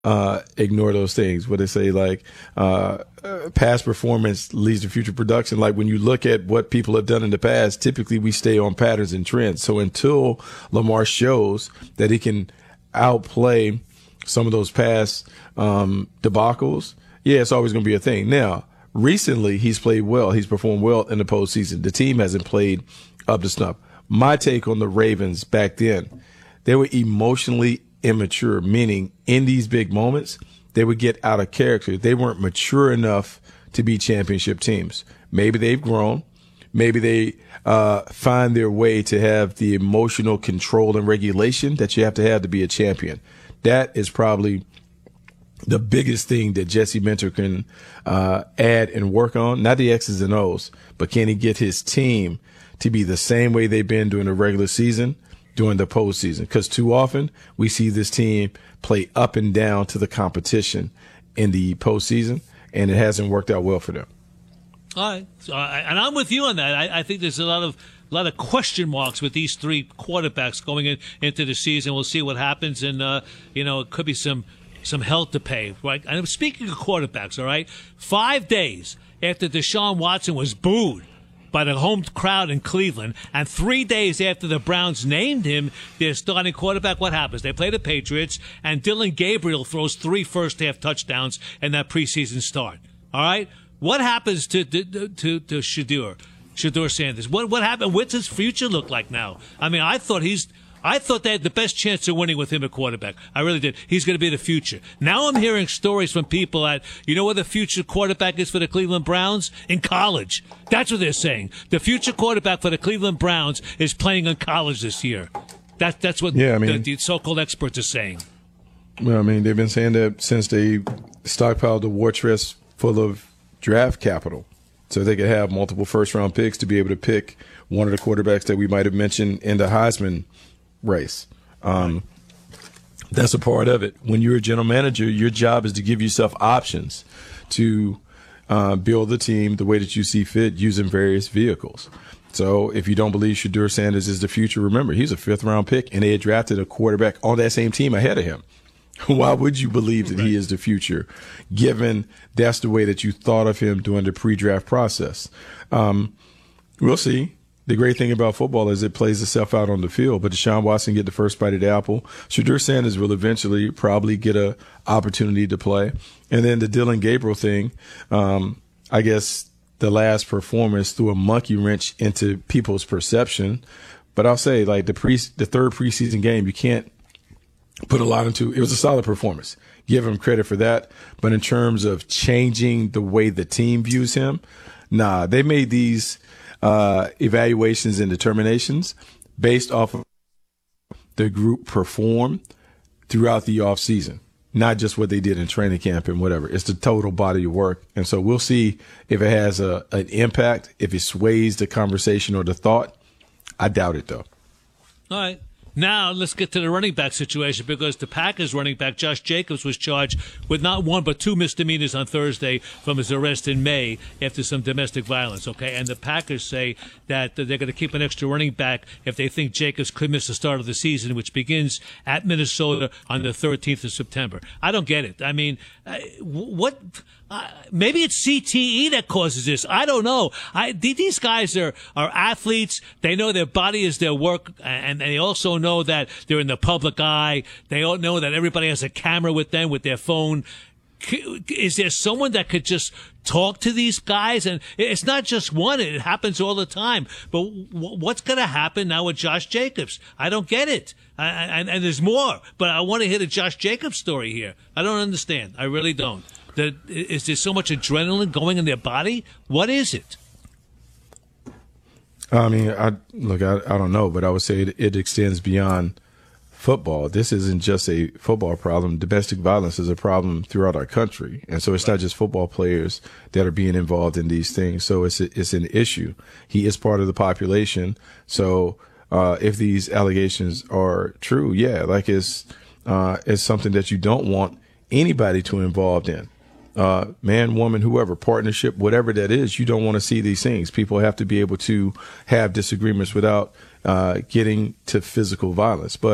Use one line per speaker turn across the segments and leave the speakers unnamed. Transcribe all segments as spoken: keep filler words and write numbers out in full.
uh, ignore those things. What they say, like uh, uh, past performance leads to future production. Like when you look at what people have done in the past, typically we stay on patterns and trends. So until Lamar shows that he can outplay some of those past um, debacles, yeah, it's always going to be a thing. Now, recently he's played well. He's performed well in the postseason. The team hasn't played up to snuff. My take on the Ravens back then, they were emotionally immature, meaning in these big moments, they would get out of character. They weren't mature enough to be championship teams. Maybe they've grown. Maybe they uh, find their way to have the emotional control and regulation that you have to have to be a champion. That is probably the biggest thing that Jesse Minter can uh, add and work on. Not the X's and O's, but can he get his team to be the same way they've been during the regular season, during the postseason? Because too often we see this team play up and down to the competition in the postseason, and it hasn't worked out well for them.
All right, so, uh, and I'm with you on that. I, I think there's a lot of a lot of question marks with these three quarterbacks going in, into the season. We'll see what happens, and uh, you know, it could be some some hell to pay. Right? And speaking of quarterbacks, all right, five days after Deshaun Watson was booed by the home crowd in Cleveland, and three days after the Browns named him their starting quarterback, what happens? They play the Patriots, and Dylan Gabriel throws three first-half touchdowns in that preseason start. All right? What happens to to to, to Shedeur, Shedeur Sanders? What what happened? What's his future look like now? I mean, I thought he's I thought they had the best chance of winning with him at quarterback. I really did. He's going to be the future. Now I'm hearing stories from people that, you know what the future quarterback is for the Cleveland Browns? In college. That's what they're saying. The future quarterback for the Cleveland Browns is playing in college this year. That, that's what
yeah, I mean,
the, the so-called experts are saying.
Well, I mean, they've been saying that since they stockpiled the war chest full of draft capital so they could have multiple first-round picks to be able to pick one of the quarterbacks that we might have mentioned in the Heisman race. Um, that's a part of it. When you're a general manager, your job is to give yourself options to uh, build the team the way that you see fit using various vehicles. So if you don't believe Shedeur Sanders is the future, remember, he's a fifth-round pick, and they had drafted a quarterback on that same team ahead of him. Why would you believe that he is the future, given that's the way that you thought of him during the pre-draft process? Um, we'll see. The great thing about football is it plays itself out on the field, but Deshaun Watson get the first bite of the apple. Shedeur Sanders will eventually probably get an opportunity to play. And then the Dylan Gabriel thing, um, I guess the last performance threw a monkey wrench into people's perception. But I'll say, like, the pre the third preseason game, you can't put a lot into. It was a solid performance. Give him credit for that. But in terms of changing the way the team views him, nah, they made these uh, evaluations and determinations based off of the group perform throughout the off season, not just what they did in training camp and whatever. It's the total body of work. And so we'll see if it has a, an impact, if it sways the conversation or the thought. I doubt it, though.
All right. Now, let's get to the running back situation, because the Packers running back, Josh Jacobs, was charged with not one but two misdemeanors on Thursday from his arrest in May after some domestic violence, okay? And the Packers say that they're going to keep an extra running back if they think Jacobs could miss the start of the season, which begins at Minnesota on the thirteenth of September. I don't get it. I mean, what... Uh, maybe it's C T E that causes this. I don't know. I, these guys are, are athletes. They know their body is their work, and they also know that they're in the public eye. They all know that everybody has a camera with them with their phone. Is there someone that could just talk to these guys? And it's not just one. It happens all the time. But what's going to happen now with Josh Jacobs? I don't get it. I, and, and there's more. But I want to hear the Josh Jacobs story here. I don't understand. I really don't. That, is there so much adrenaline going in their body? What is it?
I mean, I look, I, I don't know, but I would say it, it extends beyond football. This isn't just a football problem. Domestic violence is a problem throughout our country. And so it's not just football players that are being involved in these things. So it's, a, it's an issue. He is part of the population. So uh, if these allegations are true, yeah, like it's, uh, it's something that you don't want anybody to involved in. Uh, man, woman, whoever, partnership, whatever that is, you don't want to see these things. People have to be able to have disagreements without uh, getting to physical violence. But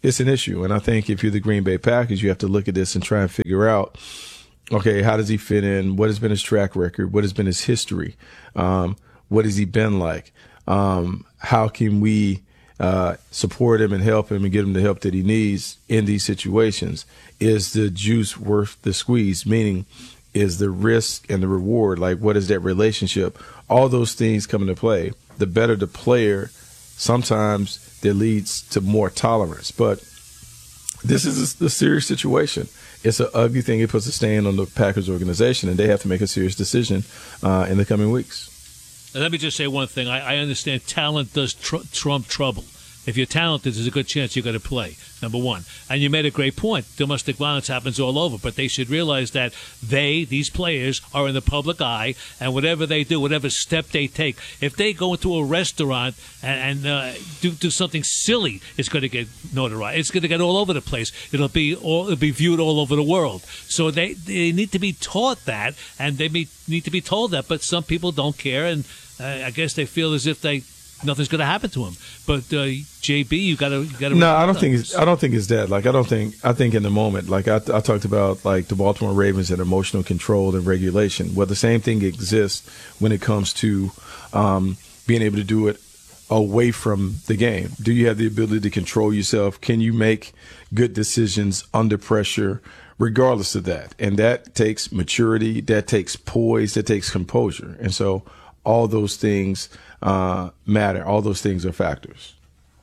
it's an issue. And I think if you're the Green Bay Packers, you have to look at this and try and figure out, okay, how does he fit in? What has been his track record? What has been his history? Um, what has he been like? Um, how can we uh, support him and help him and get him the help that he needs in these situations? Is the juice worth the squeeze? Meaning, is the risk and the reward, like what is that relationship? All those things come into play. The better the player, sometimes that leads to more tolerance. But this is a, a serious situation. It's an ugly thing. It puts a stain on the Packers organization, and they have to make a serious decision uh, in the coming weeks.
Now, let me just say one thing. I, I understand talent does tr- trump trouble. If you're talented, there's a good chance you're going to play, number one. And you made a great point. Domestic violence happens all over, but they should realize that they, these players, are in the public eye, and whatever they do, whatever step they take, if they go into a restaurant and, and uh, do, do something silly, it's going to get notoriety. It's going to get all over the place. It'll be all, it'll be viewed all over the world. So they, they need to be taught that, and they be, need to be told that, but some people don't care, and uh, I guess they feel as if they nothing's going to happen to him. But uh, J B, you got to got to.
No, I don't think it's, I don't think it's that. Like I don't think I think in the moment, like I, I talked about, like the Baltimore Ravens and emotional control and regulation. Well, the same thing exists when it comes to um, being able to do it away from the game. Do you have the ability to control yourself? Can you make good decisions under pressure, regardless of that? And that takes maturity. That takes poise. That takes composure. And so all those things uh, matter. All those things are factors.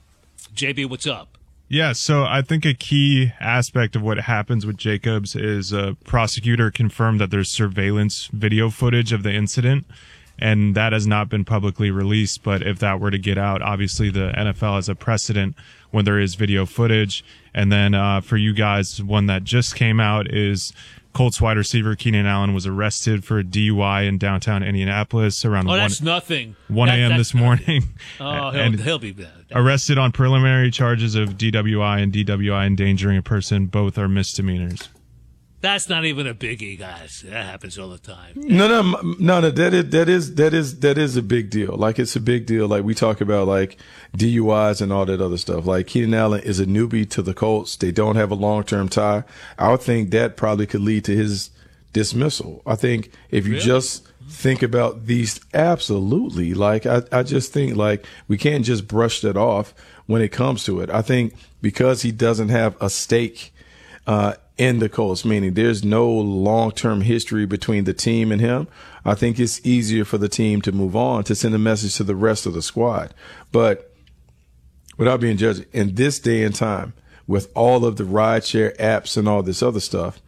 J B, what's up?
Yeah, so I think a key aspect of what happens with Jacobs is a prosecutor confirmed that there's surveillance video footage of the incident, and that has not been publicly released. But if that were to get out, obviously the N F L has a precedent when there is video footage. And then uh, for you guys, one that just came out is Colts wide receiver Keenan Allen was arrested for a D U I in downtown Indianapolis around
Oh,
one,
that's nothing.
one a.m.
That,
this morning.
Oh, he'll,
and
he'll be bad.
arrested on preliminary charges of D W I and D W I endangering a person. Both are misdemeanors.
That's not even a biggie, guys. That happens all the time.
No, no, no, no. That is that is that is that is a big deal. Like it's a big deal. Like we talk about like D U Is and all that other stuff. Like Keenan Allen is a newbie to the Colts. They don't have a long term tie. I would think that probably could lead to his dismissal. I think if you
Really?
just think about these, absolutely. Like I, I just think like we can't just brush that off when it comes to it. I think because he doesn't have a stake uh, in the Colts, meaning there's no long-term history between the team and him, I think it's easier for the team to move on, to send a message to the rest of the squad. But without being judged, in this day and time, with all of the rideshare apps and all this other stuff,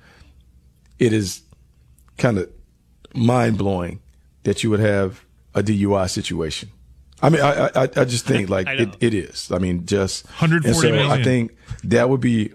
it is kind of mind-blowing that you would have a D U I situation. I mean, I I, I just think like it, it is. I mean, just
one hundred forty
and so
million.
I think that would be.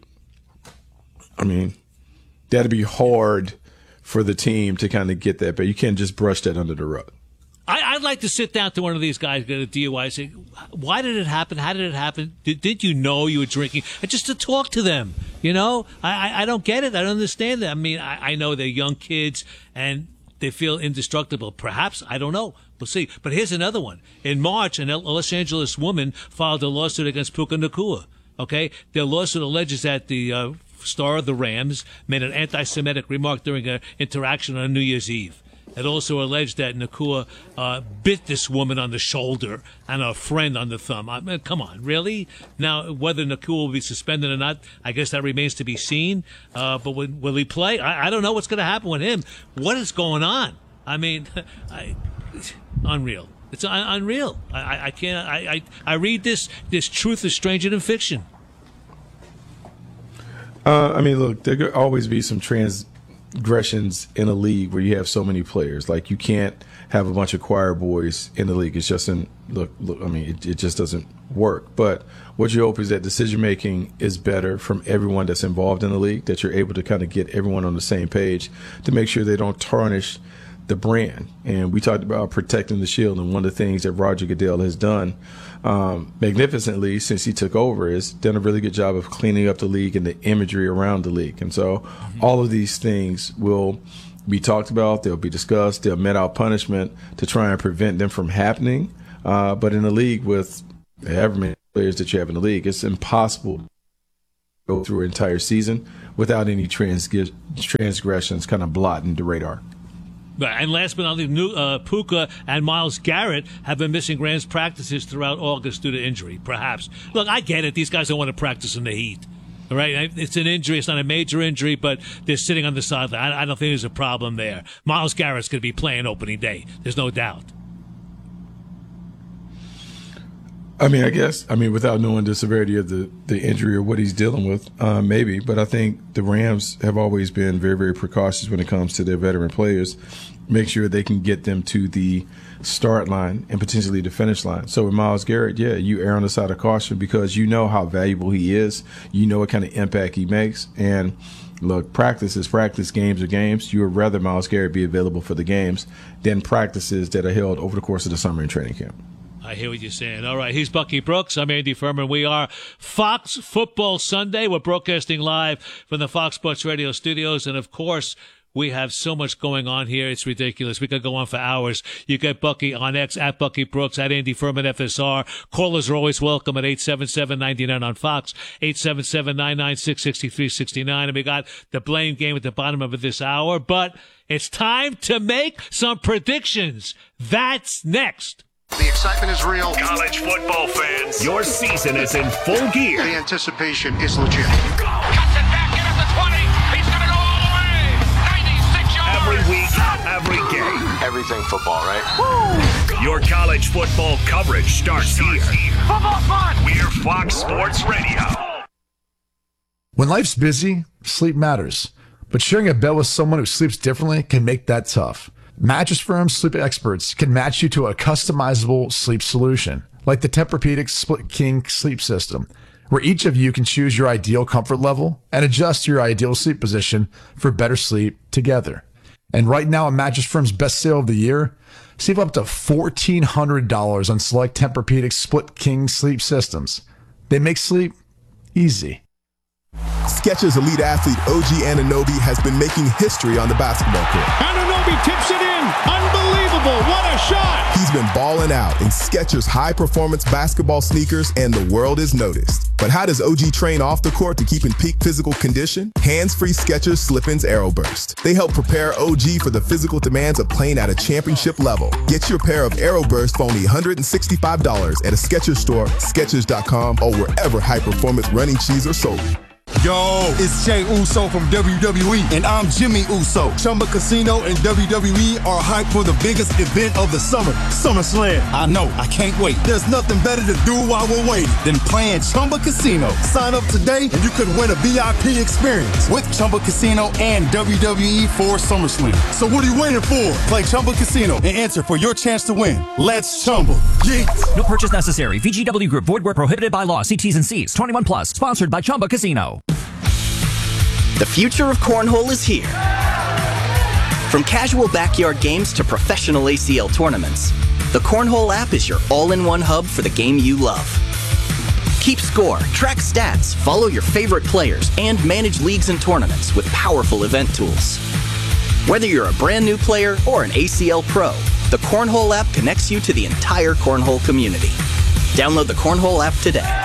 I mean, that'd be hard for the team to kind of get that, but you can't just brush that under the rug.
I, I'd like to sit down to one of these guys, get a D U I, and say, why did it happen? How did it happen? Did, did you know you were drinking? And just to talk to them, you know? I, I, I don't get it. I don't understand it. I mean, I, I know they're young kids, and they feel indestructible. Perhaps. I don't know. We'll see. But here's another one. In March, a Los Angeles woman filed a lawsuit against Puka Nacua. Okay? Their lawsuit alleges that the uh, star of the Rams made an anti-Semitic remark during an interaction on New Year's Eve. It also alleged that Nacua uh, bit this woman on the shoulder and a friend on the thumb. I mean, come on, really? Now, whether Nacua will be suspended or not, I guess that remains to be seen. Uh, but will, will he play? I, I don't know what's going to happen with him. What is going on? I mean, I, unreal. It's un- unreal. I, I, I can't. I, I, I read this. This truth is stranger than fiction.
Uh, I mean, look, there could always be some transgressions in a league where you have so many players. Like, you can't have a bunch of choir boys in the league. It's just, in, look, look, I mean, it, it just doesn't work. But what you hope is that decision-making is better from everyone that's involved in the league, that you're able to kind of get everyone on the same page to make sure they don't tarnish the brand. And we talked about protecting the shield, and one of the things that Roger Goodell has done um, magnificently since he took over is done a really good job of cleaning up the league and the imagery around the league. And so mm-hmm. all of these things will be talked about, they'll be discussed, they'll met out punishment to try and prevent them from happening. Uh, but in a league with however many players that you have in the league, it's impossible go through an entire season without any transg- transgressions kind of blotting the radar.
Right. And last but not least, New, uh, Puka and Myles Garrett have been missing Rams practices throughout August due to injury, perhaps. Look, I get it. These guys don't want to practice in the heat. All right? It's an injury. It's not a major injury, but they're sitting on the sideline. I, I don't think there's a problem there. Myles Garrett's going to be playing opening day. There's no doubt.
I mean, I guess, I mean, without knowing the severity of the, the injury or what he's dealing with, uh, maybe. But I think the Rams have always been very, very precautious when it comes to their veteran players. Make sure they can get them to the start line and potentially the finish line. So with Myles Garrett, yeah, you err on the side of caution because you know how valuable he is. You know what kind of impact he makes. And look, practice is practice, games are games. You would rather Myles Garrett be available for the games than practices that are held over the course of the summer and training camp.
I hear what you're saying. All right, he's Bucky Brooks. I'm Andy Furman. We are Fox Football Sunday. We're broadcasting live from the Fox Sports Radio studios. And, of course, we have so much going on here. It's ridiculous. We could go on for hours. You get Bucky on X, at Bucky Brooks, at Andy Furman F S R. Callers are always welcome at eight seven seven, nine nine on Fox, eight seven seven, nine nine six, six three six nine. And we got the blame game at the bottom of this hour. But it's time to make some predictions. That's next.
The excitement is real.
College football fans, your season is in full gear.
The anticipation is legit.
Cuts it back in at the twenty. He's going to go all the way. ninety-six yards.
Every week, every game.
Everything football, right? Woo!
Your college football coverage starts here.
Football's fun.
We're Fox Sports Radio.
When life's busy, sleep matters. But sharing a bed with someone who sleeps differently can make that tough. Mattress Firm sleep experts can match you to a customizable sleep solution, like the Tempur-Pedic Split King sleep system, where each of you can choose your ideal comfort level and adjust your ideal sleep position for better sleep together. And right now, at Mattress Firm's best sale of the year, save up to fourteen hundred dollars on select Tempur-Pedic Split King sleep systems. They make sleep easy.
Skechers elite athlete O G Anunoby has been making history on the basketball court.
Anunoby tips it in. Unbelievable. What a shot.
He's been balling out in Skechers high-performance basketball sneakers, and the world is noticed. But how does O G train off the court to keep in peak physical condition? Hands-free Skechers Slip-ins Aeroburst. They help prepare O G for the physical demands of playing at a championship level. Get your pair of Aeroburst for only one hundred sixty-five dollars at a Skechers store, Skechers dot com, or wherever high-performance running shoes are sold.
Yo, it's Jey Uso from W W E, and I'm Jimmy Uso. Chumba Casino and W W E are hyped for the biggest event of the summer, SummerSlam. I know, I can't wait. There's nothing better to do while we're waiting than playing Chumba Casino. Sign up today, and you could win a V I P experience with Chumba Casino and W W E for SummerSlam. So what are you waiting for? Play Chumba Casino and enter for your chance to win. Let's Chumba. Yeet.
No purchase necessary. V G W Group. Void where prohibited by law. See T's and C's. twenty-one plus. Sponsored by Chumba Casino.
The future of cornhole is here. From casual backyard games to professional A C L tournaments, the Cornhole app is your all-in-one hub for the game you love. Keep score, track stats, follow your favorite players, and manage leagues and tournaments with powerful event tools. Whether you're a brand new player or an A C L pro, the Cornhole app connects you to the entire cornhole community. Download the Cornhole app today.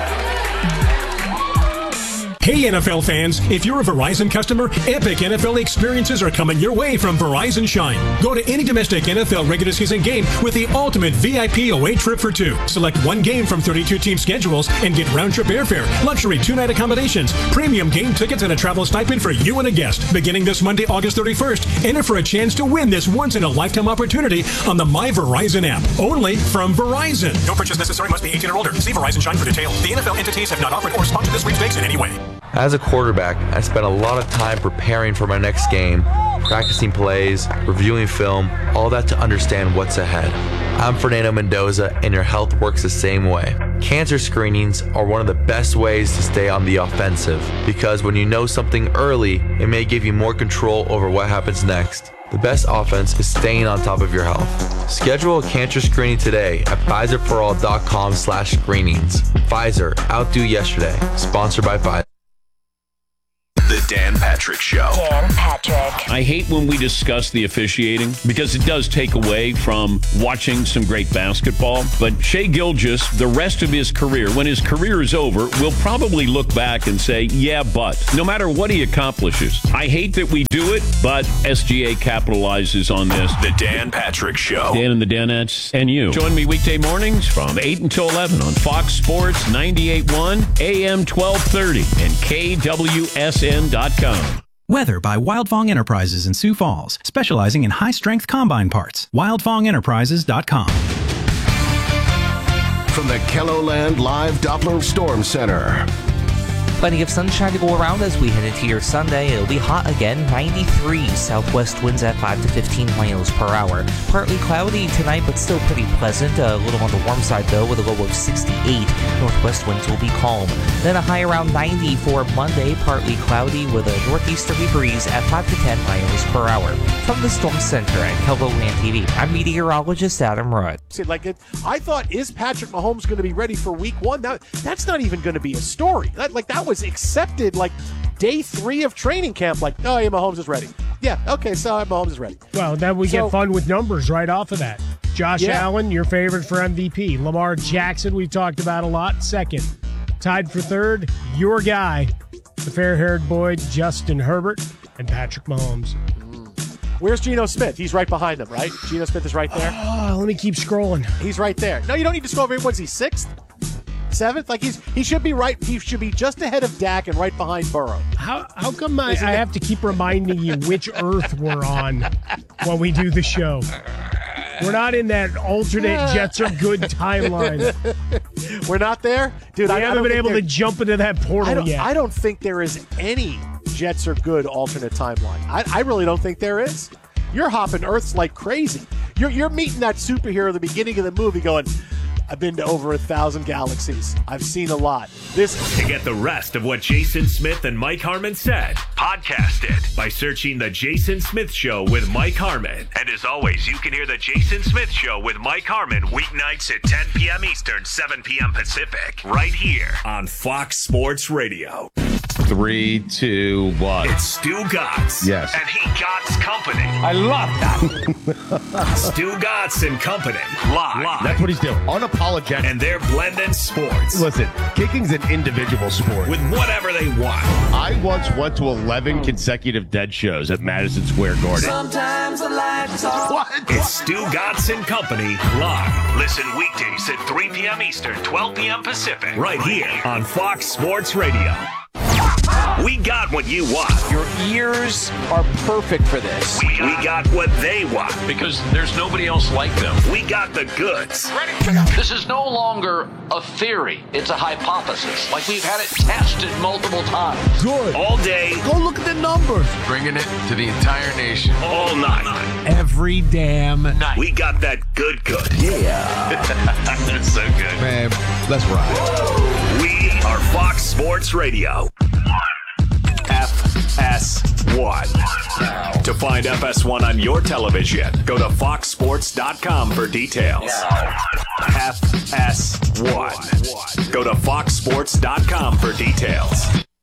Hey N F L fans, if you're a Verizon customer, epic N F L experiences are coming your way from Verizon Shine. Go to any domestic N F L regular season game with the ultimate V I P away trip for two. Select one game from thirty-two team schedules and get round-trip airfare, luxury two-night accommodations, premium game tickets, and a travel stipend for you and a guest. Beginning this Monday, August thirty-first, enter for a chance to win this once-in-a-lifetime opportunity on the My Verizon app. Only from Verizon. No purchase necessary. Must be eighteen or older. See Verizon Shine for details. The N F L entities have not offered or sponsored this sweepstakes in any way.
As a quarterback, I spent a lot of time preparing for my next game, practicing plays, reviewing film, all that to understand what's ahead. I'm Fernando Mendoza, and your health works the same way. Cancer screenings are one of the best ways to stay on the offensive, because when you know something early, it may give you more control over what happens next. The best offense is staying on top of your health. Schedule a cancer screening today at Pfizer For All dot com slash screenings. Pfizer, outdo yesterday. Sponsored by Pfizer.
The Dan Patrick Patrick Show.
Dan Patrick.
I hate when we discuss the officiating because it does take away from watching some great basketball. But Shai Gilgeous, the rest of his career, when his career is over, will probably look back and say, yeah, but no matter what he accomplishes. I hate that we do it, but S G A capitalizes on this.
The Dan Patrick Show.
Dan and the Danettes and you. Join me weekday mornings from eight until eleven on Fox Sports ninety-eight point one, A M twelve thirty, and K W S N dot com.
Weather by Wildfong Enterprises in Sioux Falls, specializing in high-strength combine parts. wildfong enterprises dot com.
From the KELOLAND Live Doppler Storm Center.
Plenty of sunshine to go around as we head into your Sunday. It'll be hot again, ninety-three. Southwest winds at five to fifteen miles per hour. Partly cloudy tonight, but still pretty pleasant. A little on the warm side, though, with a low of sixty-eight. Northwest winds will be calm. Then a high around ninety for Monday, partly cloudy with a northeasterly breeze at five to ten miles per hour. From the Storm Center at KELOLAND T V, I'm meteorologist Adam Rudd.
Like it, I thought, is Patrick Mahomes going to be ready for week one? Now, that's not even going to be a story. That, like, that was accepted like day three of training camp. Like, oh, yeah, Mahomes is ready. Yeah, okay, so Mahomes is ready.
Well, then we
So-
get fun with numbers right off of that. Josh
Yeah.
Allen, your favorite for M V P. Lamar Jackson, we've talked about a lot, second. Tied for third, your guy, the fair-haired boy, Justin Herbert, and Patrick Mahomes.
Where's Geno Smith? He's right behind them, right? Geno Smith is right there.
Oh, let me keep scrolling.
He's right there. No, you don't need to scroll over. What's he, sixth? Seventh? Like, he's he should be right. He should be just ahead of Dak and right behind Burrow.
How how come I, I
Isn't it-
have to keep reminding you which Earth we're on when we do the show? We're not in that alternate Jets are good timeline.
We're not there? Dude,
we
I, I
haven't
don't
been
think
able to
there-
jump into that portal
I don't,
yet.
I don't think there is any Jets are good alternate timeline. I, I really don't think there is. You're hopping Earths like crazy. You're you're meeting that superhero at the beginning of the movie going, I've been to over a thousand galaxies. I've seen a lot. This
To get the rest of what Jason Smith and Mike Harmon said, podcast it by searching The Jason Smith Show with Mike Harmon. And as always, you can hear The Jason Smith Show with Mike Harmon weeknights at ten p.m. Eastern, seven p.m. Pacific, right here on Fox Sports Radio.
Three, two, one.
It's Stu Gotts.
Yes.
And he Gotts Company.
I love that.
Stu Gotts and Company. Live. Live.
That's what he's doing. Unapologetic.
And they're blending sports.
Listen, kicking's an individual sport.
With whatever they want.
I once went to eleven consecutive dead shows at Madison Square Garden.
Sometimes the lights off. What? It's Stu Gotts and Company live. Listen weekdays at three p.m. Eastern, twelve p.m. Pacific. Right here on Fox Sports Radio. We got what you want.
Your ears are perfect for this.
We, we got what they want.
Because there's nobody else like them.
We got the goods.
This is no longer a theory. It's a hypothesis. Like we've had it tested multiple times.
Good.
All day.
Go look at the numbers.
Bringing it to the entire nation.
All night.
Every damn night.
We got that good good.
Yeah.
That's so good.
Man, let's ride.
We are Fox Sports Radio. F S one. To find F S one on your television, go to fox sports dot com for details. F S one. Go to fox sports dot com for details.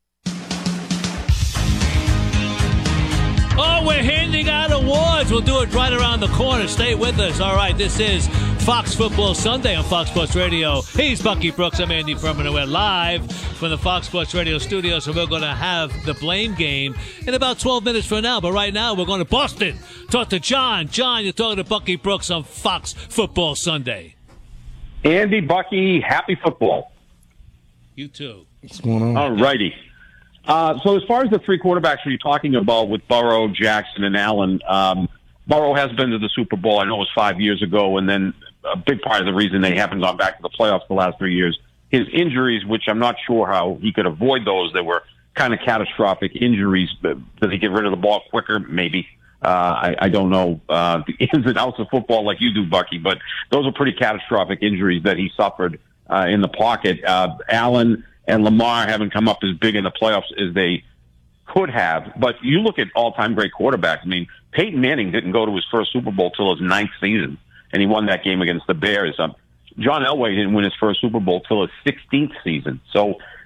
Oh, we're handing out awards. We'll do it right around the corner. Stay with us. All right, this is Fox Football Sunday on Fox Sports Radio. He's Bucky Brooks. I'm Andy Furman, and we're live from the Fox Sports Radio studio, so we're going to have the blame game in about twelve minutes from now. But right now, we're going to Boston. Talk to John. John, you're talking to Bucky Brooks on Fox Football Sunday.
Andy, Bucky, happy football.
You too.
What's going on?
All righty. Uh, so as far as the three quarterbacks you're talking about with Burrow, Jackson, and Allen, um, Burrow has been to the Super Bowl. I know it was five years ago, and then a big part of the reason they haven't gone back to the playoffs the last three years, his injuries, which I'm not sure how he could avoid those. They were kind of catastrophic injuries. Did he get rid of the ball quicker? Maybe. Uh, I, I don't know uh, the ins and outs of football like you do, Bucky, but those are pretty catastrophic injuries that he suffered uh, in the pocket. Uh, Allen and Lamar haven't come up as big in the playoffs as they could have. But you look at all-time great quarterbacks. I mean, Peyton Manning didn't go to his first Super Bowl till his ninth season, and he won that game against the Bears. Um, John Elway didn't win his first Super Bowl till his sixteenth season. So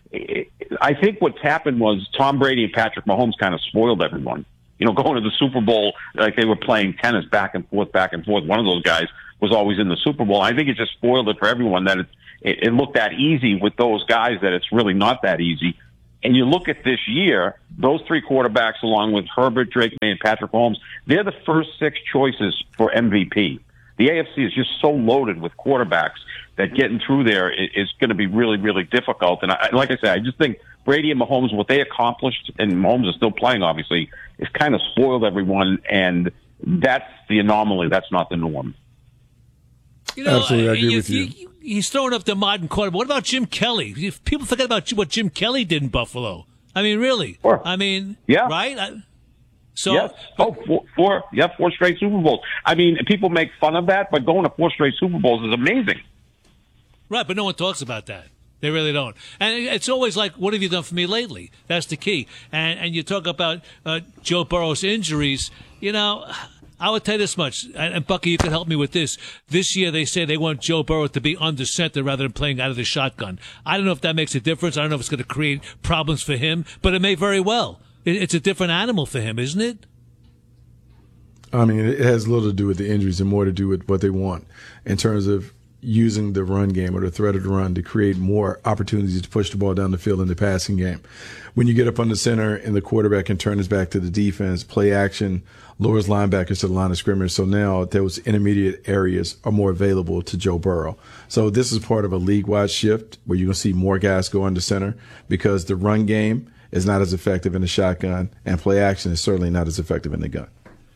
I think what's happened was Tom Brady and Patrick Mahomes kind of spoiled everyone. You know, going to the Super Bowl like they were playing tennis back and forth, back and forth. One of those guys was always in the Super Bowl. I think it just spoiled it for everyone that it, it, it looked that easy with those guys that it's really not that easy. And you look at this year, those three quarterbacks, along with Herbert, Drake May, and Patrick Mahomes, they're the first six choices for M V P. The A F C is just so loaded with quarterbacks that getting through there is going to be really, really difficult. And I, like I said, I just think Brady and Mahomes, what they accomplished, and Mahomes is still playing, obviously, is kind of spoiled everyone. And that's the anomaly. That's not the norm.
You know,
Absolutely, I agree
you,
with you.
you. He's throwing up the modern quarterback. What about Jim Kelly? People forget about what Jim Kelly did in Buffalo. I mean, really?
Sure.
I mean,
yeah.
right? I, so,
yes. Oh, four, four, yeah, four straight Super Bowls. I mean, people make fun of that, but going to four straight Super Bowls is amazing.
Right, but no one talks about that. They really don't. And it's always like, what have you done for me lately? That's the key. And and you talk about uh, Joe Burrow's injuries. You know, I would tell you this much, and, and Bucky, you can help me with this. This year they say they want Joe Burrow to be under center rather than playing out of the shotgun. I don't know if that makes a difference. I don't know if it's going to create problems for him, but it may very well. It, it's a different animal for him, isn't it?
I mean, it has little to do with the injuries and more to do with what they want in terms of using the run game or the threat of the run to create more opportunities to push the ball down the field in the passing game. When you get up on the center and the quarterback can turn his back to the defense, play action, lowers linebackers to the line of scrimmage. So now those intermediate areas are more available to Joe Burrow. So this is part of a league-wide shift where you're going to see more guys go under center because the run game is not as effective in the shotgun and play action is certainly not as effective in the gun.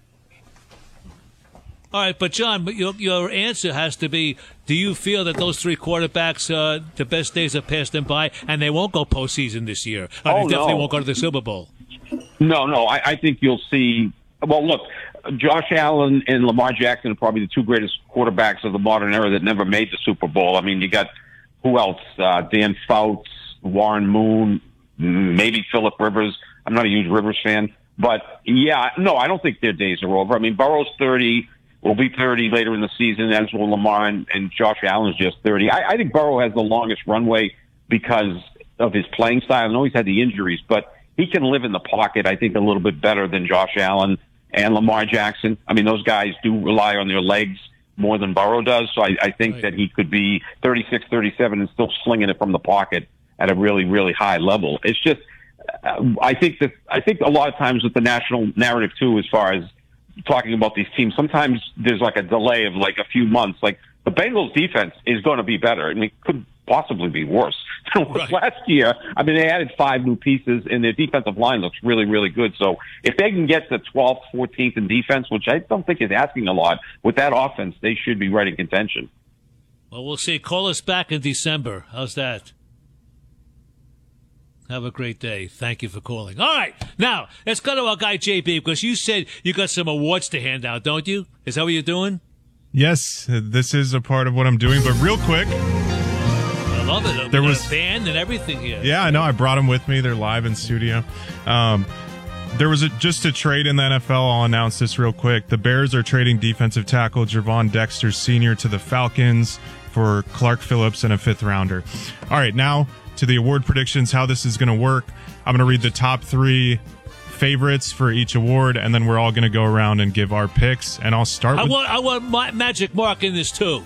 All right, but John, your, your answer has to be, do you feel that those three quarterbacks, uh, the best days have passed them by, and they won't go postseason this year? Or
Oh,
they definitely
no.
won't go to the Super Bowl.
No, no, I, I think you'll see. Well, look, Josh Allen and Lamar Jackson are probably the two greatest quarterbacks of the modern era that never made the Super Bowl. I mean, you got who else? Uh, Dan Fouts, Warren Moon, maybe Phillip Rivers. I'm not a huge Rivers fan, but yeah, no, I don't think their days are over. I mean, Burrow's thirty. Will be thirty later in the season, as will Lamar, and, and Josh Allen's just thirty. I, I think Burrow has the longest runway because of his playing style. I know he's had the injuries, but he can live in the pocket, I think, a little bit better than Josh Allen and Lamar Jackson. I mean, those guys do rely on their legs more than Burrow does, so I, I think
Right.
that he could be thirty-six, thirty-seven and still slinging it from the pocket at a really, really high level. It's just, uh, I think that, I think a lot of times with the national narrative, too, as far as talking about these teams, sometimes there's like a delay of like a few months. Like the Bengals defense is going to be better. I mean, it could possibly be worse than it was
Right.
last year. I mean, they added five new pieces and their defensive line looks really, really good. So if they can get to twelfth, fourteenth in defense, which I don't think is asking a lot, with that offense, they should be right in contention.
Well, we'll see. Call us back in December. How's that? Have a great day. Thank you for calling. All right. Now, let's go to our guy, J B, because you said you got some awards to hand out, don't you? Is that what you're doing?
Yes, this is a part of what I'm doing, but real quick.
I love it.
There
We got
was-
a band and everything here.
Yeah, I know. I brought them with me. They're live in studio. Um, there was a, just a trade in the N F L. I'll announce this real quick. The Bears are trading defensive tackle Javon Dexter Senior to the Falcons for Clark Phillips and a fifth rounder. All right, now to the award predictions, how this is going to work. I'm going to read the top three favorites for each award, and then we're all going to go around and give our picks. And I'll start
I
with...
want I want my Magic Mark in this, too.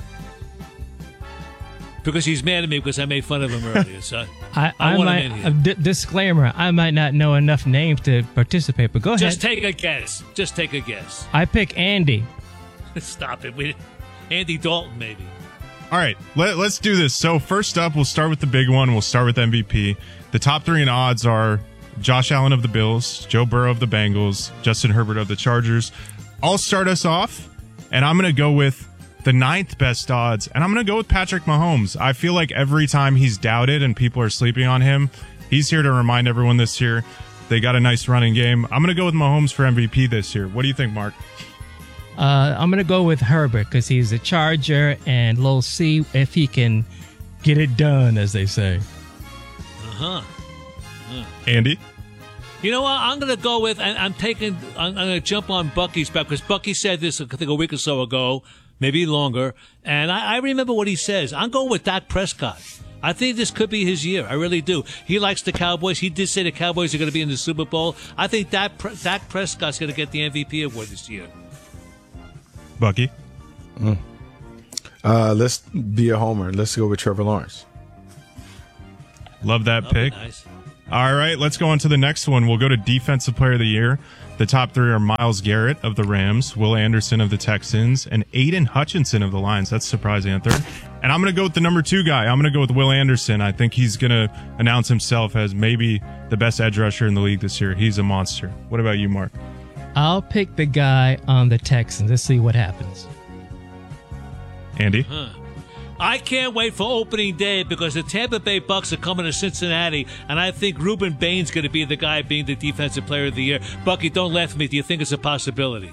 Because he's mad at me because I made fun of him earlier. So
I,
I,
I
want
might,
him in
a
here.
d- disclaimer, I might not know enough names to participate, but go
Just
ahead.
take a guess. Just take a guess.
I pick Andy.
Stop it. We, Andy Dalton, maybe.
All right, let, let's do this. So first up, we'll start with the big one. We'll start with M V P. The top three in odds are Josh Allen of the Bills, Joe Burrow of the Bengals, Justin Herbert of the Chargers. I'll start us off, and I'm going to go with the ninth best odds, and I'm going to go with Patrick Mahomes. I feel like every time he's doubted and people are sleeping on him, he's here to remind everyone this year they got a nice running game. I'm going to go with Mahomes for M V P this year. What do you think, Mark?
Uh, I'm going to go with Herbert because he's a Charger, and we'll see if he can get it done, as they say.
Uh-huh. Uh.
Andy?
You know what? I'm going to go with, and I'm taking, I'm, I'm going to jump on Bucky's back because Bucky said this, I think, a week or so ago, maybe longer, and I, I remember what he says. I'm going with Dak Prescott. I think this could be his year. I really do. He likes the Cowboys. He did say the Cowboys are going to be in the Super Bowl. I think that Dak Prescott's going to get the M V P award this year.
Bucky?
Mm. Uh, let's be a homer. Let's go with Trevor Lawrence.
Love that
That'd be
pick.
nice.
All right, let's go on to the next one. We'll go to Defensive Player of the Year. The top three are Myles Garrett of the Rams, Will Anderson of the Texans, and Aiden Hutchinson of the Lions. That's surprising at third. And I'm going to go with the number two guy. I'm going to go with Will Anderson. I think he's going to announce himself as maybe the best edge rusher in the league this year. He's a monster. What about you, Mark?
I'll pick the guy on the Texans. Let's see what happens.
Andy?
Huh. I can't wait for opening day because the Tampa Bay Bucks are coming to Cincinnati, and I think Ruben Bain's going to be the guy being the Defensive Player of the Year. Bucky, don't laugh at me. Do you think it's a possibility?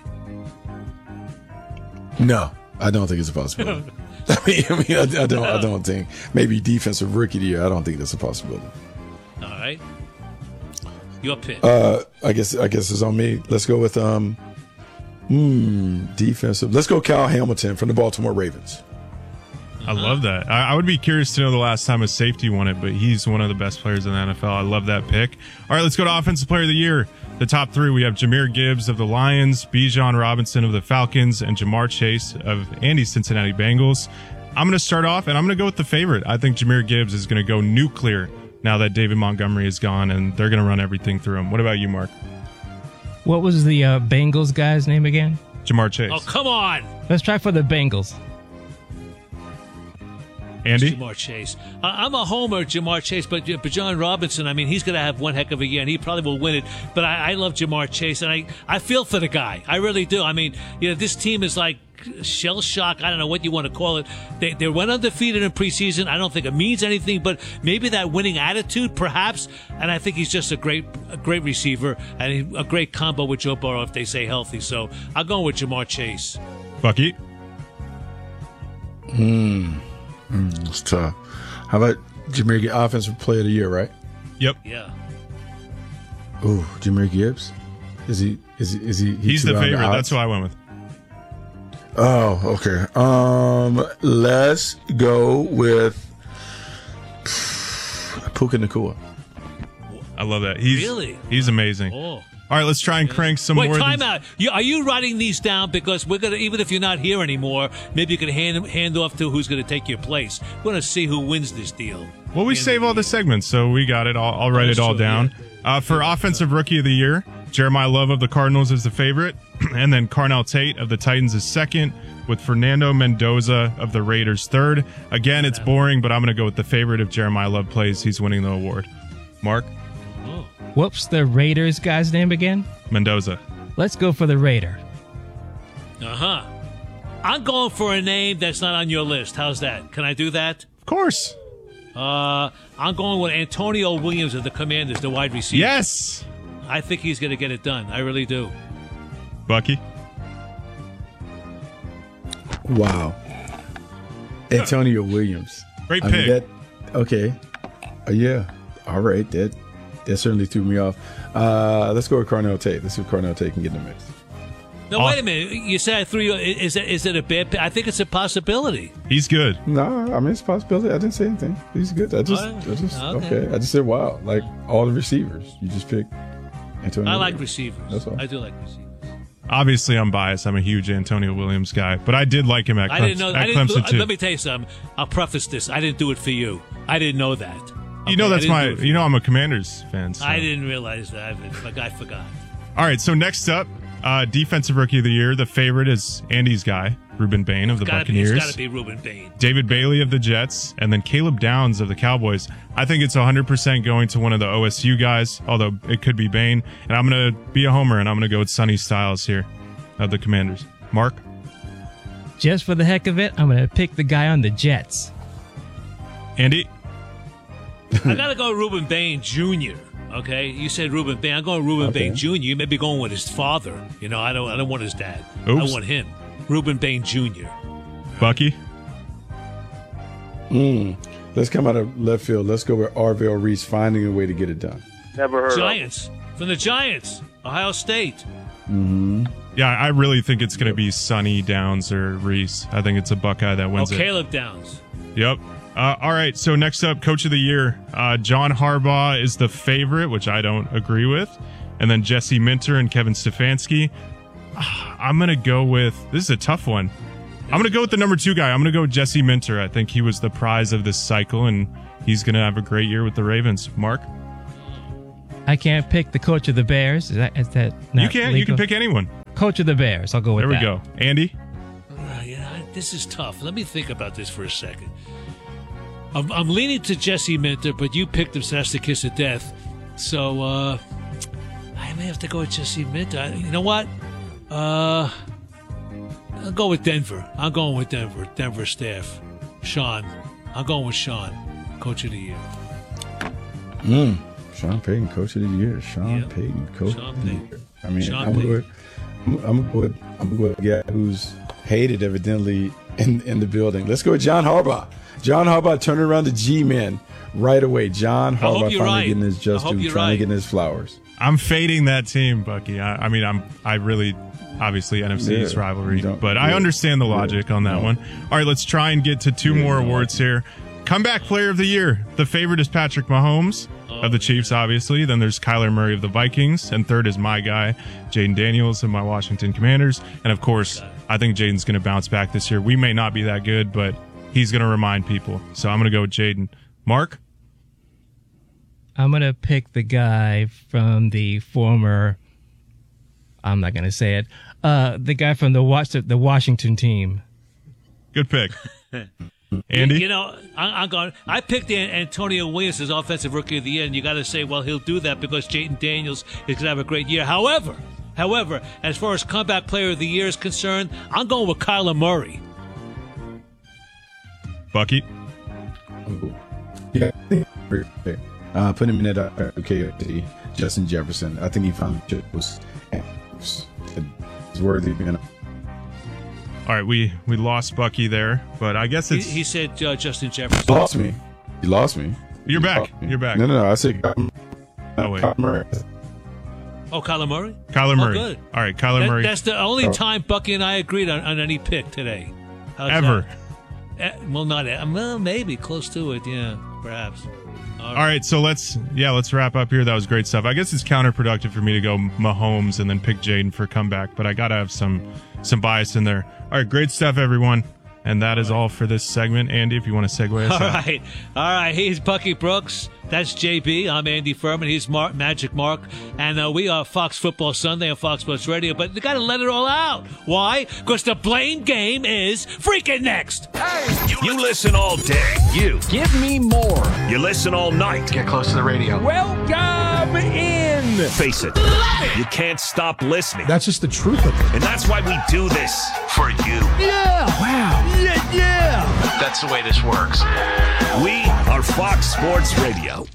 No, I don't think it's a possibility. I mean, I, mean I, I don't. I don't think maybe Defensive Rookie of the Year. I don't think that's a possibility.
All right, your pick.
Uh, I guess. I guess it's on me. Let's go with um, mm, defensive. Let's go Kyle Hamilton from the Baltimore Ravens.
I love that. I, I would be curious to know the last time a safety won it, but he's one of the best players in the N F L. I love that pick. All right, let's go to Offensive Player of the Year. The top three, we have Jahmyr Gibbs of the Lions, Bijan Robinson of the Falcons, and Jamar Chase of Andy's Cincinnati Bengals. I'm going to start off, and I'm going to go with the favorite. I think Jahmyr Gibbs is going to go nuclear now that David Montgomery is gone, and they're going to run everything through him. What about you, Mark?
What was the uh, Bengals guy's name again?
Jamar Chase.
Oh, come on.
Let's try for the Bengals.
Andy?
Jamar Chase. Uh, I'm a homer, Jamar Chase, but, but John Robinson, I mean, he's going to have one heck of a year, and he probably will win it. But I, I love Jamar Chase, and I, I feel for the guy. I really do. I mean, you know, this team is like shell shock. I don't know what you want to call it. They, they went undefeated in preseason. I don't think it means anything, but maybe that winning attitude, perhaps. And I think he's just a great, a great receiver and a great combo with Joe Burrow if they stay healthy. So I'll go with Jamar Chase.
Bucky?
Hmm. Mm, it's tough. How about Jahmyr Gibbs, Offensive Player of the Year, right?
Yep.
Yeah.
Ooh, Jahmyr Gibbs? Is he? Is he? Is he? he
He's the favorite. That's who I went with.
Oh, okay. Um, let's go with Puka Nacua.
I love that. He's
Really?
He's amazing.
Oh.
All right, let's try and crank some
Wait,
more.
time
than-
out. You, are you writing these down because we're gonna, even if you're not here anymore, maybe you can hand hand off to who's going to take your place. We're going to see who wins this deal.
Well, we save all the segments, so we got it. I'll, I'll write
That's
it all
true,
down. Uh, for Offensive Rookie of the Year, Jeremiah Love of the Cardinals is the favorite, and then Carnell Tate of the Titans is second, with Fernando Mendoza of the Raiders third. Again, it's boring, but I'm going to go with the favorite. If Jeremiah Love plays, he's winning the award. Mark?
What's the Raiders guy's name again?
Mendoza.
Let's go for the Raider.
Uh-huh. I'm going for a name that's not on your list. How's that? Can I do that?
Of course.
Uh, I'm going with Antonio Williams of the Commanders, the wide receiver.
Yes!
I think he's going to get it done. I really do.
Bucky?
Wow. Antonio Williams.
Great
I mean,
pick.
that, okay. Uh, yeah. All right. That that certainly threw me off. Uh, let's go with Carnell Tate. Let's see if Carnell Tate can get in the mix.
No, wait a minute. You said I threw you. Is it, is it a bad pick? I think it's a possibility.
He's good.
No, I mean, it's a possibility. I didn't say anything. He's good. I just,
Oh,
I just
okay.
okay. I just said, wow. Like all the receivers. You just picked Antonio
I like
Williams.
receivers.
That's all.
I do like receivers.
Obviously, I'm biased. I'm a huge Antonio Williams guy, but I did like him at,
I
Clemson,
didn't know.
at
I didn't,
Clemson, too.
let me tell you something. I'll preface this. I didn't do it for you. I didn't know that.
You know
Okay, I
that's
didn't
my.
do it for
You know I'm a Commanders fan. So.
I didn't realize that. But I forgot.
All right, so next up, uh, Defensive Rookie of the Year. The favorite is Andy's guy, Ruben Bain of the
Gotta be,
Buccaneers.
it's got to be Ruben Bain.
David Bailey of the Jets, and then Caleb Downs of the Cowboys. I think it's one hundred percent going to one of the O S U guys, although it could be Bain. And I'm going to be a homer, and I'm going to go with Sonny Styles here of the Commanders. Mark?
Just for the heck of it, I'm going to pick the guy on the Jets.
Andy?
I got to go Ruben Bain Junior Okay, you said Ruben Bain. I'm going Ruben
Okay.
Bain Junior You may be going with his father. You know, I don't. I don't want his dad.
Oops.
I want him. Ruben Bain Junior
Bucky?
Mm. Let's come out of left field. Let's go with Arvell Reese finding a way to get it done.
Never heard
Giants from the Giants, Ohio State.
Mm-hmm.
Yeah, I really think it's going to be Sonny Downs or Reese. I think it's a Buckeye that
Oh,
wins it.
Caleb Downs.
Yep. Uh, all right, so next up, Coach of the Year. Uh, John Harbaugh is the favorite, which I don't agree with. And then Jesse Minter and Kevin Stefanski. Uh, I'm going to go with, this is a tough one. I'm going to go with the number two guy. I'm going to go with Jesse Minter. I think he was the prize of this cycle, and he's going to have a great year with the Ravens. Mark?
I can't pick the coach of the Bears. Is that, is that not
You can.
legal?
You can pick anyone.
Coach of the Bears. I'll go with
there
that.
There we go. Andy?
Uh, yeah, this is tough. Let me think about this for a second. I'm, I'm leaning to Jesse Minter, but you picked him, so that's the kiss of death. So uh, I may have to go with Jesse Minter. You know what? Uh, I'll go with Denver. I'm going with Denver. Denver staff. Sean. I'm going with Sean, Coach of the Year.
Mm. Sean Payton, Coach of the Year. Sean
Yep.
Payton, Coach
Sean
of the
Payton.
Year. I mean,
Sean
I'm
Payton.
going I'm, I'm going I'm going with a guy who's hated evidently in, in the building. Let's go with John Harbaugh. John Harbaugh turning around the G-men right away. John
hope
Harbaugh finally
you're right.
getting his
I
just
hope
due,
you're
trying
right.
to get his flowers.
I'm fading that team, Bucky. I, I mean, I'm I really, obviously, N F C East
Yeah,
rivalry,
don't-
but I
yeah,
understand the logic on that
no.
one. All right, let's try and get to two more awards here. Comeback Player of the Year. The favorite is Patrick Mahomes of the Chiefs, obviously. Then there's Kyler Murray of the Vikings. And third is my guy, Jaden Daniels of my Washington Commanders. And, of course, I think Jaden's going to bounce back this year. We may not be that good, but he's going to remind people. So I'm going to go with Jaden. Mark?
I'm going to pick the guy from the former, I'm not going to say it, uh, the guy from the, Was- the Washington team.
Good pick. Andy?
You know, I, I'm going. I picked An- Antonio Williams as Offensive Rookie of the Year, and you got to say, well, he'll do that because Jaden Daniels is going to have a great year. However, however, as far as Comeback Player of the Year is concerned, I'm going with Kyler Murray.
Bucky?
Yeah, uh, put him in that uh, okay, Justin Jefferson. I think he found it was, was worthy of being.
All right, we, we lost Bucky there, but I guess
He,
it's...
he said uh, Justin Jefferson.
He lost me. He lost me.
You're
He
back.
lost me.
You're back.
No, no, no. I said Kyler,
Oh, wait.
Kyler Murray.
Oh, Kyler Murray?
Kyler
Oh,
Murray.
good.
All right, Kyler
That-
Murray.
That's the only
Oh.
time Bucky and I agreed on, on any pick today. How's
Ever.
that? Eh, well, not eh, well, maybe close to it. Yeah, perhaps.
All right, so let's yeah, let's wrap up here. That was great stuff. I guess it's counterproductive for me to go Mahomes and then pick Jaden for comeback, but I gotta have some some bias in there. All right, great stuff, everyone. And that is all for this segment. Andy, if you want to segue us
All
out.
right. All right. He's Bucky Brooks. That's J B. I'm Andy Furman. He's Mark, Magic Mark. And uh, we are Fox Football Sunday on Fox Sports Radio. But you got to let it all out. Why? Because the blame game is freaking next.
You listen all day. You.
Give me more.
You listen all night.
Get close to the radio. Welcome in.
Face it. You can't stop listening.
That's just the truth of it.
And that's why we do this for you.
Yeah. Wow. Yeah, yeah. That's the way this works.
We are Fox Sports Radio.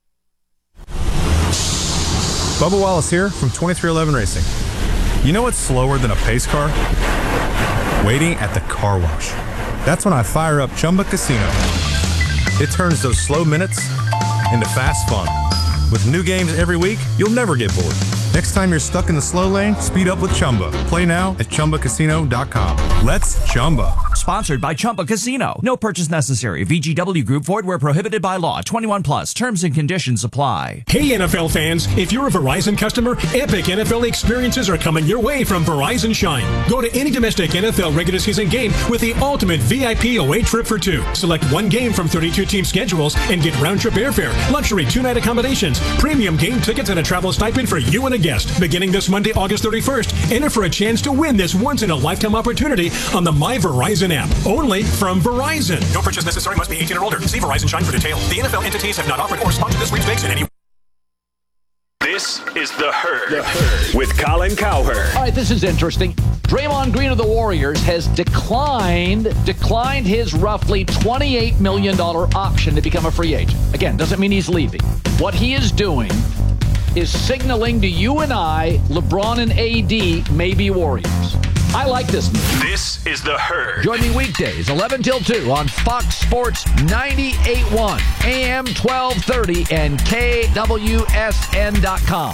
Bubba Wallace here from twenty-three eleven Racing. You know what's slower than a pace car? Waiting at the car wash. That's when I fire up Chumba Casino. It turns those slow minutes into fast fun. With new games every week, you'll never get bored. Next time you're stuck in the slow lane, speed up with Chumba. Play now at Chumba Casino dot com. Let's Chumba.
Sponsored by Chumba Casino. No purchase necessary. V G W Group. Void where prohibited by law. twenty-one plus. Terms and conditions apply.
Hey, N F L fans, if you're a Verizon customer, epic N F L experiences are coming your way from Verizon Shine. Go to any domestic N F L regular season game with the ultimate V I P away trip for two. Select one game from thirty-two team schedules and get round-trip airfare, luxury two-night accommodations, premium game tickets, and a travel stipend for you and a guest. Beginning this Monday, August thirty-first, enter for a chance to win this once-in-a-lifetime opportunity on the My Verizon app. Only from Verizon. No purchase necessary. Must be eighteen or older. See Verizon Shine for details. The N F L entities have not offered or sponsored this sweepstakes in any.
This is The Herd, the Herd. With Colin Cowherd.
All right, this is interesting. Draymond Green of the Warriors has declined declined his roughly twenty-eight million dollars option to become a free agent. Again, doesn't mean he's leaving. What he is doing is signaling to you and I, LeBron and A D may be Warriors. I like this move.
This is The Herd.
Join me weekdays, eleven till two on Fox Sports ninety-eight point one, A M twelve thirty, and K W S N dot com.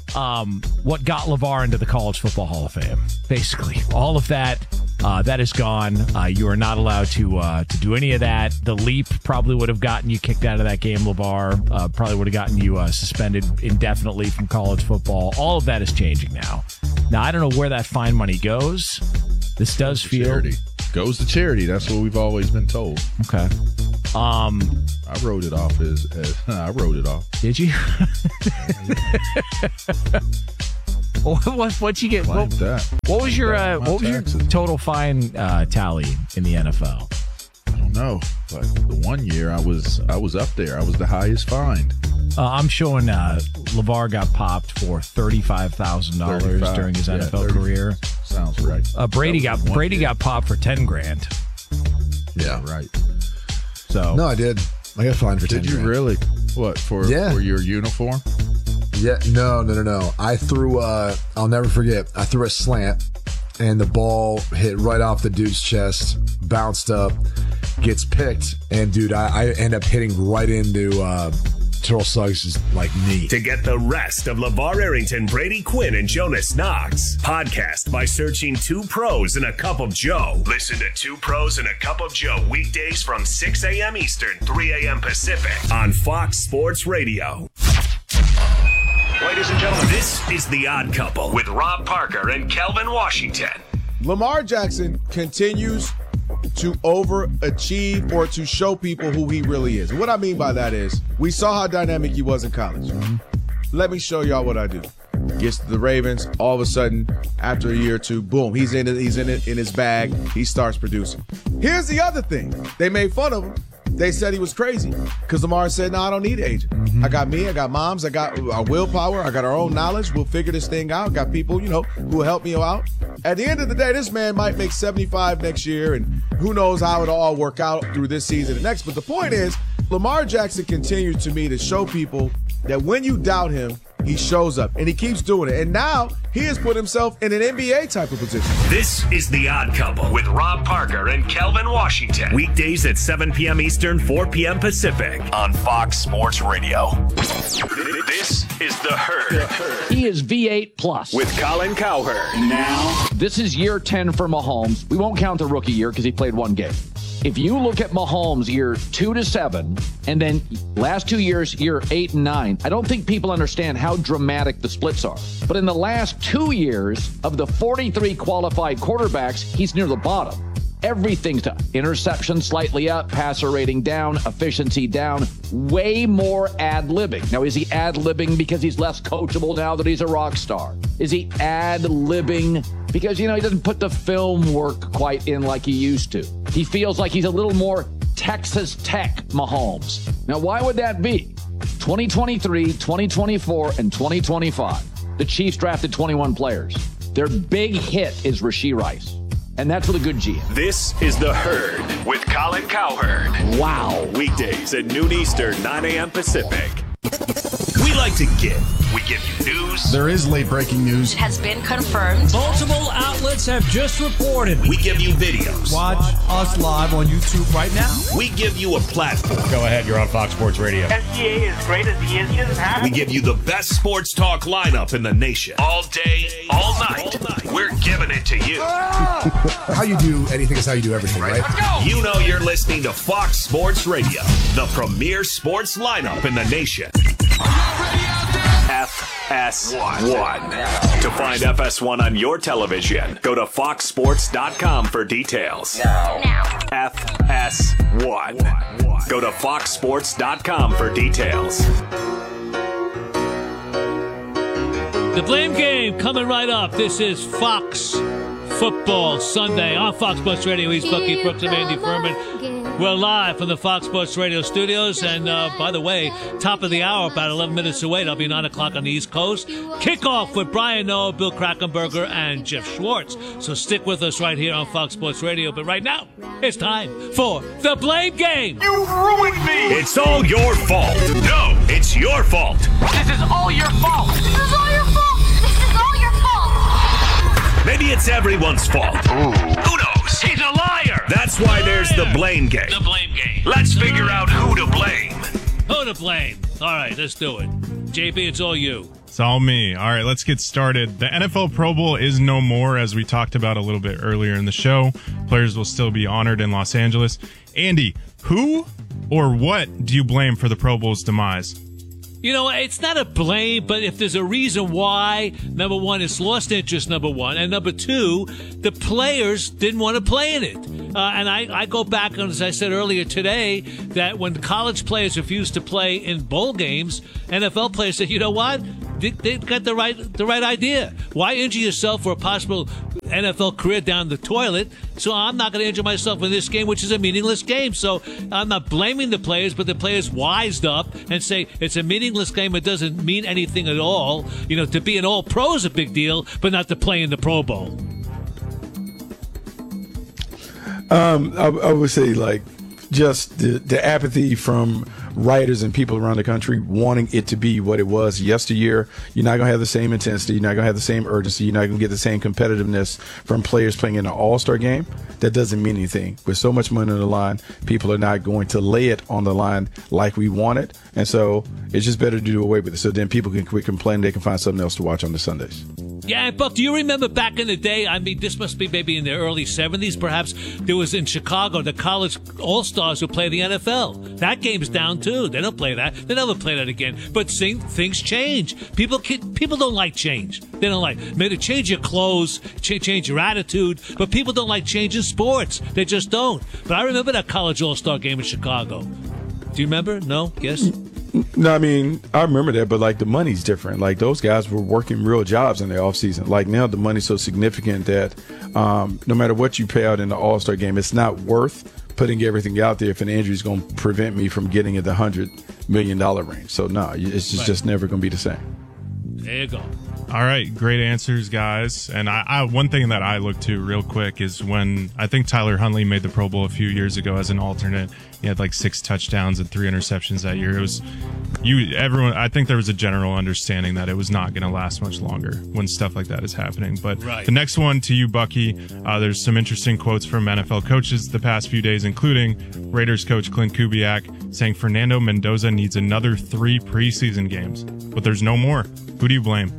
um, what got LeVar into the College Football Hall of Fame. Basically, all of that. Uh, that is gone. Uh, you are not allowed to uh, to do any of that. The leap probably would have gotten you kicked out of that game, LeVar. Uh, probably would have gotten you uh, suspended indefinitely from college football. All of that is changing now. Now, I don't know where that fine money goes. This does feel...
Charity. Goes to charity. That's what we've always been told.
Okay. Um,
I wrote it off as... as I wrote it off.
Did you? What what what'd you get? What,
that.
what was your uh,
My
what was
taxes.
your total fine uh, tally in the N F L?
I don't know, but the one year I was I was up there. I was the highest fined.
Uh, I'm showing uh, LeVar got popped for thirty-five thousand dollars during his
yeah,
N F L
thirty
career.
Sounds right.
Uh, Brady
That was
got
one
Brady
year.
got popped for ten grand.
Yeah, right.
So
No, I did. I got fined for ten
Did you
grand.
really? What for?
Yeah.
For your uniform?
Yeah, no, no, no, no. I threw, uh, I'll never forget, I threw a slant and the ball hit right off the dude's chest, bounced up, gets picked, and dude, I, I end up hitting right into uh, Terrell Suggs' like knee.
To get the rest of LeVar Arrington, Brady Quinn, and Jonas Knox, podcast by searching Two Pros and a Cup of Joe. Listen to Two Pros and a Cup of Joe weekdays from six a.m. Eastern, three a.m. Pacific on Fox Sports Radio. Ladies and gentlemen, this is The Odd Couple with Rob Parker and Kelvin Washington.
Lamar Jackson continues to overachieve or to show people who he really is. And what I mean by that is, we saw how dynamic he was in college. Mm-hmm. Let me show y'all what I do. Gets to the Ravens, all of a sudden, after a year or two, boom, he's in it, he's in it in his bag, he starts producing. Here's the other thing. They made fun of him. They said he was crazy because Lamar said, no, I don't need an agent. Mm-hmm. I got me, I got moms, I got our willpower, I got our own knowledge. We'll figure this thing out. Got people, you know, who will help me out. At the end of the day, this man might make seventy-five next year, and who knows how it'll all work out through this season and next. But the point is, Lamar Jackson continues to me to show people that when you doubt him, he shows up, and he keeps doing it. And now he has put himself in an N B A type of position.
This is The Odd Couple with Rob Parker and Kelvin Washington. Weekdays at seven p.m. Eastern, four p.m. Pacific on Fox Sports Radio. This is The Herd.
He is V eight plus.
With Colin Cowherd.
Now, this is year ten for Mahomes. We won't count the rookie year because he played one game. If you look at Mahomes year two to seven, and then last two years, year eight and nine, I don't think people understand how dramatic the splits are. But in the last two years of the forty-three qualified quarterbacks, he's near the bottom. Everything's to interception slightly up, passer rating down, efficiency down, way more ad-libbing. Now, is he ad-libbing because he's less coachable now that he's a rock star? Is he ad-libbing because, you know, he doesn't put the film work quite in like he used to? He feels like he's a little more Texas Tech Mahomes. Now, why would that be? twenty twenty-three, twenty twenty-four, and twenty twenty-five. The Chiefs drafted twenty-one players. Their big hit is Rashee Rice. And that's with a good G M.
This is The Herd with Colin Cowherd.
Wow.
Weekdays at noon Eastern, nine a.m. Pacific. We like to give. We give you news.
There is late breaking news.
Has been confirmed.
Multiple outlets have just reported.
We give you videos.
Watch us live on YouTube right now.
We give you a platform.
Go ahead, you're on Fox Sports Radio.
S G A as great as he is, he doesn't have
We give you the best sports talk lineup in the nation. All day, all night. All night. We're giving it to you.
How you do anything is how you do everything, right?
Let's go. You know you're listening to Fox Sports Radio, the premier sports lineup in the nation. F S one. To find F S one on your television, go to fox sports dot com for details.
Now.
F S one. Go to fox sports dot com for details.
The Blame Game coming right up. This is Fox Football Sunday on Fox Sports Radio. He's Bucky Brooks and Andy Furman. We're live from the Fox Sports Radio studios. And uh, by the way, top of the hour, about eleven minutes away. That'll be nine o'clock on the East Coast. Kickoff with Brian Noah, Bill Krackomberger, and Jeff Schwartz. So stick with us right here on Fox Sports Radio. But right now, it's time for The Blame Game.
You ruined me! It's all your fault. No, it's your fault.
This is all your fault.
This is all your fault. This is all your fault.
Maybe it's everyone's fault. Ooh. Who knows?
He's a liar.
That's why there's the blame game.
The Blame Game.
Let's figure out who to blame.
Who to blame? All right, let's do it. J B, it's all you.
It's all me. All right, let's get started. The N F L Pro Bowl is no more, as we talked about a little bit earlier in the show. Players will still be honored in Los Angeles. Andy, who or what do you blame for the Pro Bowl's demise?
You know, it's not a blame, but if there's a reason why, number one, it's lost interest, number one. And number two, the players didn't want to play in it. Uh, and I, I go back, on, as I said earlier today, that when college players refused to play in bowl games, N F L players said, you know what? They, they got the right the right idea. Why injure yourself for a possible N F L career down the toilet? So I'm not going to injure myself in this game, which is a meaningless game. So I'm not blaming the players, but the players wised up and say it's a meaningless game. It doesn't mean anything at all. You know, to be an all-pro is a big deal, but not to play in the Pro Bowl.
Um, I, I would say, like, just the, the apathy from writers and people around the country wanting it to be what it was yesteryear. You're not going to have the same intensity. You're not going to have the same urgency. You're not going to get the same competitiveness from players playing in an all-star game. That doesn't mean anything. With so much money on the line, people are not going to lay it on the line like we want it. And so it's just better to do away with it. So then people can quit complaining. They can find something else to watch on the Sundays.
Yeah, Buck, do you remember back in the day, I mean, this must be maybe in the early seventies, perhaps, there was in Chicago, the college all-stars would play the N F L. That game's down, too. They don't play that. They never play that again. But sing, things change. People can, people don't like change. They don't like, maybe change your clothes, ch- change your attitude, but people don't like change in sports. They just don't. But I remember that college all-star game in Chicago. Do you remember? No? Yes?
No, I mean, I remember that, but, like, the money's different. Like, those guys were working real jobs in their offseason. Like, now the money's so significant that um, no matter what you pay out in the All-Star game, it's not worth putting everything out there if an injury is going to prevent me from getting in the one hundred million dollars range. So, no, it's just,
Right.
just never going to be the same.
There you go.
All right, great answers, guys. And I, I one thing that I look to real quick is when I think Tyler Huntley made the Pro Bowl a few years ago as an alternate. He had like six touchdowns and three interceptions that year. It was you, everyone. I think there was a general understanding that it was not going to last much longer when stuff like that is happening. But
Right.
the next one to you, Bucky. Uh, there's some interesting quotes from N F L coaches the past few days, including Raiders coach Clint Kubiak saying Fernando Mendoza needs another three preseason games, but there's no more. Who do you blame?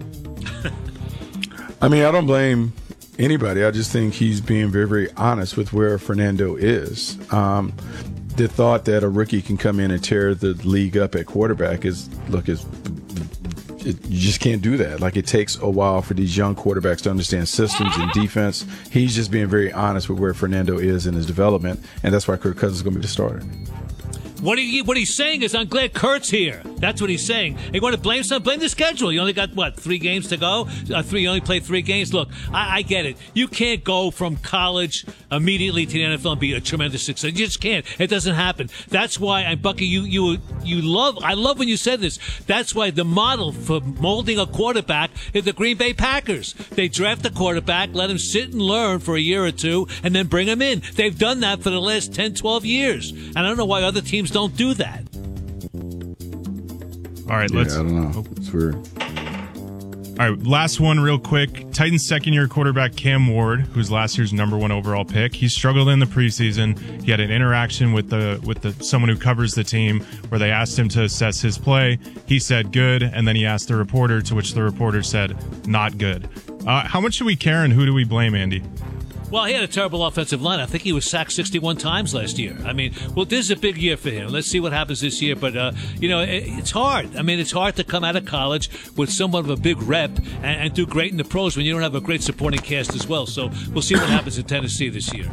I mean, I don't blame anybody. I just think he's being very, very honest with where Fernando is. Um, the thought that a rookie can come in and tear the league up at quarterback is, look, is it, you just can't do that. Like, it takes a while for these young quarterbacks to understand systems and defense. He's just being very honest with where Fernando is in his development, and that's why Kirk Cousins is going to be the starter.
What he what he's saying is, I'm glad Kurt's here. That's what he's saying. You want to blame some? Blame the schedule. You only got, what, three games to go? Uh, three. You only played three games? Look, I, I get it. You can't go from college immediately to the N F L and be a tremendous success. You just can't. It doesn't happen. That's why, and Bucky, you you you love, I love when you said this. That's why the model for molding a quarterback is the Green Bay Packers. They draft a quarterback, let him sit and learn for a year or two, and then bring him in. They've done that for the last ten, twelve years. And I don't know why other teams don't do that.
All right,
Yeah,
let's.
I don't know. It's weird.
All right, last one real quick. Titans second-year quarterback Cam Ward, who's last year's number one overall pick, he struggled in the preseason. He had an interaction with the with the someone who covers the team where they asked him to assess his play. He said good, and then he asked the reporter, to which the reporter said not good. Uh, how much do we care, and who do we blame, Andy?
Well, he had a terrible offensive line. I think he was sacked sixty-one times last year. I mean, well, this is a big year for him. Let's see what happens this year. But, uh, you know, it, it's hard. I mean, it's hard to come out of college with somewhat of a big rep and, and do great in the pros when you don't have a great supporting cast as well. So we'll see what happens in Tennessee this year.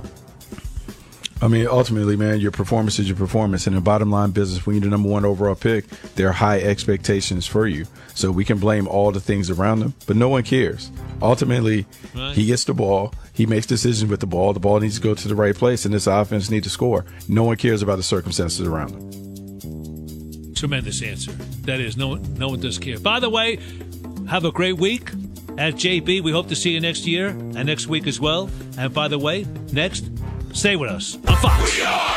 I mean, ultimately, man, your performance is your performance. In the bottom line business, when you're the number one overall pick, there are high expectations for you. So we can blame all the things around him, but no one cares. Ultimately,
Right.
he gets the ball. He makes decisions with the ball. The ball needs to go to the right place, and this offense needs to score. No one cares about the circumstances around him.
Tremendous answer. That is, no one, no one does care. By the way, have a great week at J B. We hope to see you next year and next week as well. And by the way, next, stay with us on Fox.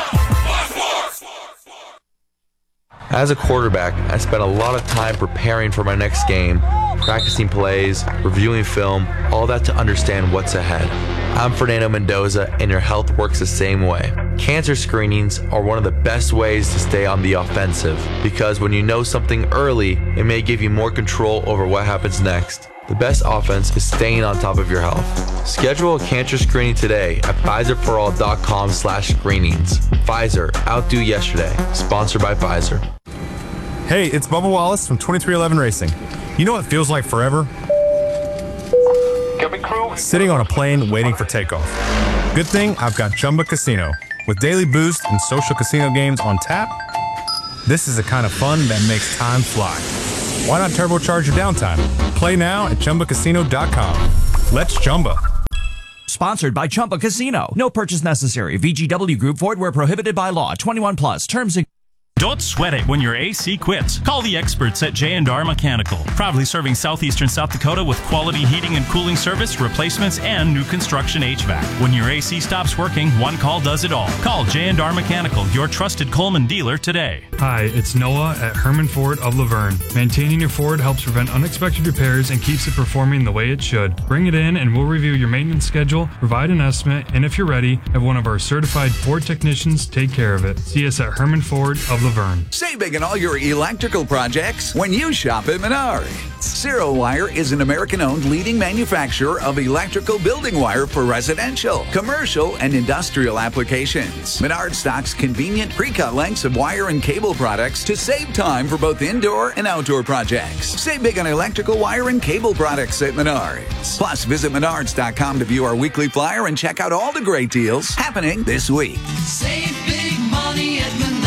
As a quarterback, I spent a lot of time preparing for my next game, practicing plays, reviewing film, all that to understand what's ahead. I'm Fernando Mendoza, and your health works the same way. Cancer screenings are one of the best ways to stay on the offensive because when you know something early, it may give you more control over what happens next. The best offense is staying on top of your health. Schedule a cancer screening today at Pfizer for all dot com slash screenings. Pfizer, outdo yesterday. Sponsored by Pfizer.
Hey, it's Bubba Wallace from twenty-three eleven Racing. You know what feels like forever? Sitting on a plane waiting for takeoff. Good thing I've got Chumba Casino. With daily boost and social casino games on tap, this is the kind of fun that makes time fly. Why not turbocharge your downtime? Play now at Chumba Casino dot com. Let's Chumba.
Sponsored by Chumba Casino. No purchase necessary. V G W Group. Void where prohibited by law. twenty-one plus. Terms and
Don't sweat it when your A C quits. Call the experts at J and R Mechanical. Proudly serving southeastern South Dakota with quality heating and cooling service, replacements, and new construction H V A C. When your A C stops working, one call does it all. Call J and R Mechanical, your trusted Coleman dealer today.
Hi, it's Noah at Herman Ford of Laverne. Maintaining your Ford helps prevent unexpected repairs and keeps it performing the way it should. Bring it in and we'll review your maintenance schedule, provide an estimate, and if you're ready, have one of our certified Ford technicians take care of it. See us at Herman Ford of Laverne.
Save big on all your electrical projects when you shop at Menards. Zero Wire is an American-owned leading manufacturer of electrical building wire for residential, commercial, and industrial applications. Menards stocks convenient pre-cut lengths of wire and cable products to save time for both indoor and outdoor projects. Save big on electrical wire and cable products at Menards. Plus, visit menards dot com to view our weekly flyer and check out all the great deals happening this week.
Save big money at Menards.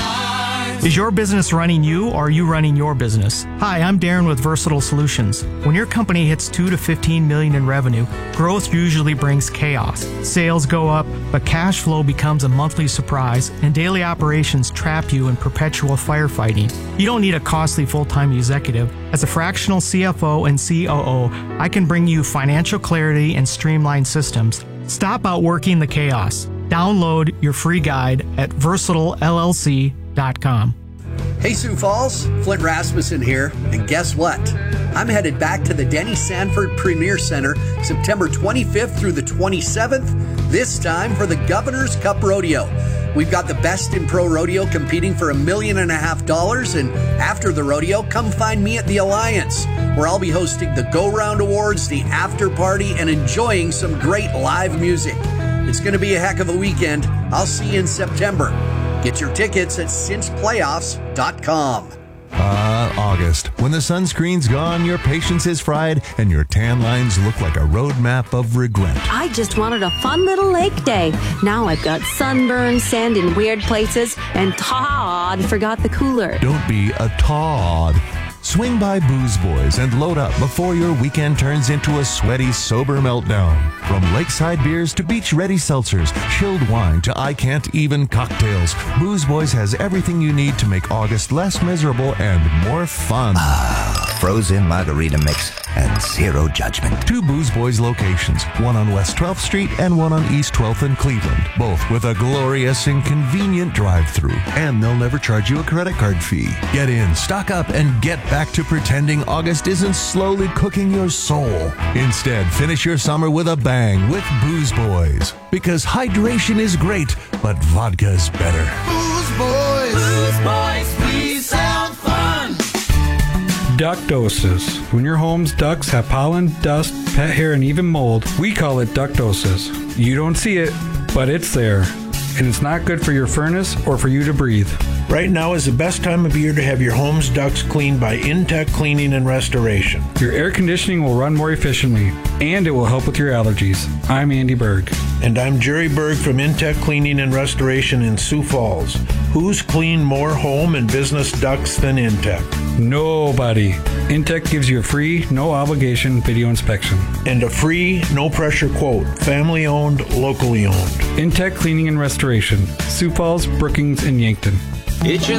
Is your business running you or are you running your business? Hi, I'm Darren with Versatile Solutions. When your company hits two to fifteen million in revenue, growth usually brings chaos. Sales go up, but cash flow becomes a monthly surprise and daily operations trap you in perpetual firefighting. You don't need a costly full-time executive. As a fractional C F O and C O O, I can bring you financial clarity and streamlined systems. Stop outworking the chaos. Download your free guide at versatile L L C dot com.
Hey Sioux Falls, Flint Rasmussen here, and guess what? I'm headed back to the Denny Sanford Premier Center September twenty-fifth through the twenty-seventh, this time for the Governor's Cup Rodeo. We've got the best in pro rodeo competing for a million and a half dollars, and after the rodeo, come find me at the Alliance, where I'll be hosting the Go Round Awards, the after party, and enjoying some great live music. It's going to be a heck of a weekend. I'll see you in September. Get your tickets at cinch playoffs dot com.
Ah, uh, August. When the sunscreen's gone, your patience is fried, and your tan lines look like a roadmap of regret.
I just wanted a fun little lake day. Now I've got sunburn, sand in weird places, and Todd forgot the cooler.
Don't be a Todd. Swing by Booze Boys and load up before your weekend turns into a sweaty, sober meltdown. From lakeside beers to beach-ready seltzers, chilled wine to I-can't-even cocktails, Booze Boys has everything you need to make August less miserable and more fun.
Ah, frozen margarita mix and zero judgment.
Two Booze Boys locations, one on West twelfth Street and one on East twelfth in Cleveland, both with a glorious and convenient drive-thru. And they'll never charge you a credit card fee. Get in, stock up, and get back to pretending August isn't slowly cooking your soul. Instead, finish your summer with a bang with Booze Boys. Because hydration is great, but vodka's better.
Booze Boys. Booze Boys, we sound fun.
Ductosis. When your home's ducts have pollen, dust, pet hair, and even mold, we call it ductosis. You don't see it, but it's there. And it's not good for your furnace or for you to breathe.
Right now is the best time of year to have your home's ducts cleaned by Intech Cleaning and Restoration.
Your air conditioning will run more efficiently, and it will help with your allergies. I'm Andy Berg.
And I'm Jerry Berg from Intech Cleaning and Restoration in Sioux Falls. Who's cleaned more home and business ducts than Intech?
Nobody. Intech gives you a free, no obligation video inspection.
And a free, no pressure quote. Family owned, locally owned.
Intech Cleaning and Restoration. Sioux Falls, Brookings, and Yankton.
Itchin'